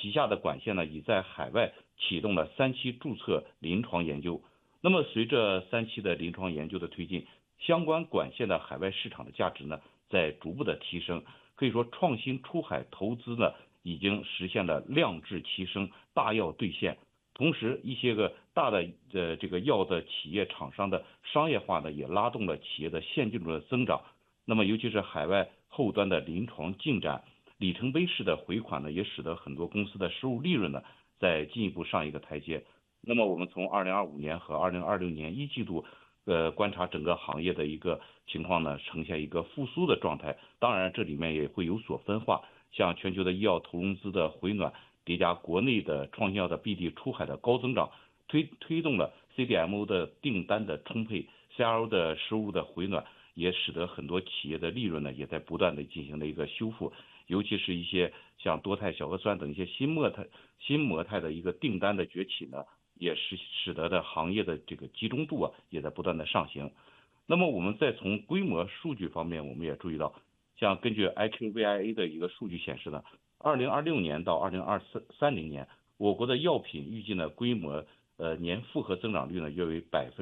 旗下的管线呢已在海外启动了3期注册临床研究。那么随着3期的临床研究的推进，相关管线的海外市场的价值呢在逐步的提升。可以说创新出海投资呢已经实现了量质齐升，大药兑现。同时一些个大的这个药的企业厂商的商业化呢也拉动了企业的现金流的增长。那么尤其是海外后端的临床进展，里程碑式的回款呢也使得很多公司的收入利润呢再进一步上一个台阶。那么我们从2025年和2026年1季度观察整个行业的一个情况呢，呈现一个复苏的状态。当然这里面也会有所分化，像全球的医药投融资的回暖，叠加国内的创新药的 BD 出海的高增长，推动了 CDMO 的订单的充沛， CRO 的收入的回暖，也使得很多企业的利润呢也在不断的进行了一个修复。尤其是一些像多肽小核酸等一些新模态的一个订单的崛起呢，也是使得的行业的这个集中度也在不断的上行。那么我们再从规模数据方面，我们也注意到，像根据 IQVIA 的一个数据显示呢，2026年到2030年，我国的药品预计呢规模年复合增长率呢约为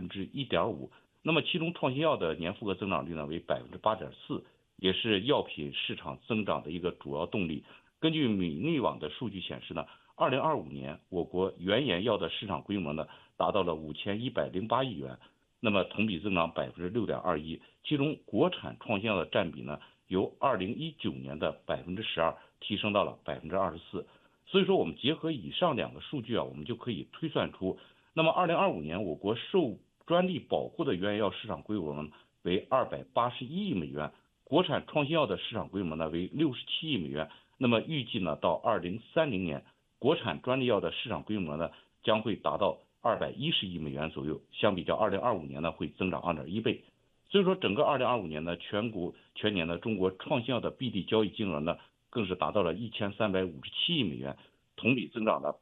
1.5%，那么其中创新药的年复合增长率呢为8.4%，也是药品市场增长的一个主要动力。根据米内网的数据显示呢，2025年我国原研药的市场规模呢达到了5108亿元，那么同比增长6.21%，其中国产创新药的占比呢由2019年的12%提升到了24%。所以说我们结合以上2个数据我们就可以推算出，那么2025年我国受专利保护的原研药市场规模为281亿美元，国产创新药的市场规模呢为67亿美元。那么预计呢到2030年，国产专利药的市场规模呢将会达到210亿美元左右，相比较2025年呢会增长2.1倍。所以说整个2025年呢全年呢中国创新药的 BD 交易金额呢更是达到了1357亿美元，同比增长了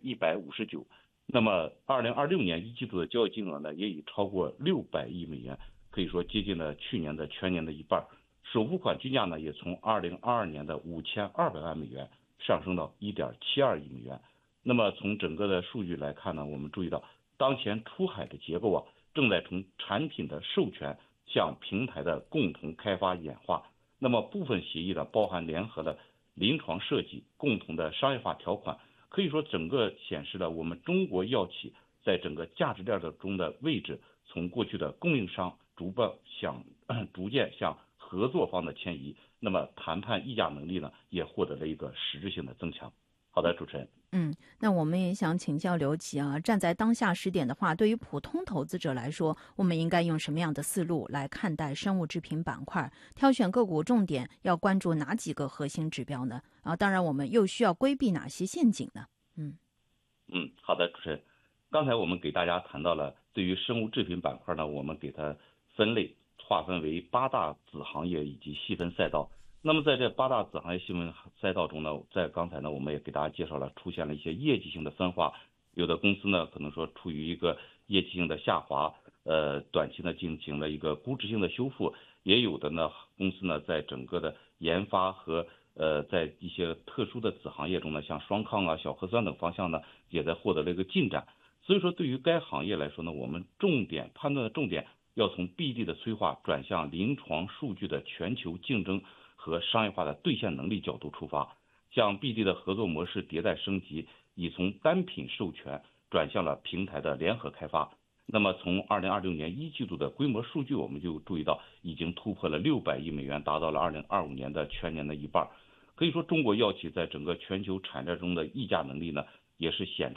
159%。那么2026年1季度的交易金额呢也已超过600亿美元，可以说接近了去年的全年的一半。首付款均价呢也从2022年的5200万美元上升到1.72亿美元。那么从整个的数据来看呢，我们注意到当前出海的结构正在从产品的授权向平台的共同开发演化。那么部分协议呢包含联合的临床设计、共同的商业化条款，可以说整个显示了我们中国药企在整个价值链中的位置，从过去的供应商逐渐向合作方的迁移，那么谈判议价能力呢也获得了一个实质性的增强。好的，主持人。 那我们也想请教刘琦站在当下时点的话，对于普通投资者来说，我们应该用什么样的思路来看待生物制品板块？挑选个股重点要关注哪几个核心指标呢？当然我们又需要规避哪些陷阱呢？ 好的，主持人。刚才我们给大家谈到了，对于生物制品板块呢，我们给它分类划分为8大子行业以及细分赛道。那么在这8大子行业细分赛道中呢，在刚才呢我们也给大家介绍了，出现了一些业绩性的分化，有的公司呢可能说处于一个业绩性的下滑，短期呢进行了一个估值性的修复，也有的呢公司呢在整个的研发和在一些特殊的子行业中呢，像双抗小核酸等方向呢也在获得了一个进展。所以说对于该行业来说呢，我们判断的重点要从 BD 的催化转向临床数据的全球竞争和商业化的兑现能力角度出发，像 BD 的合作模式迭代升级，已从单品授权转向了平台的联合开发。那么从2026年1季度的规模数据，我们就注意到已经突破了600亿美元，达到了2025年的全年的一半。可以说中国药企在整个全球产业中的议价能力呢也是显著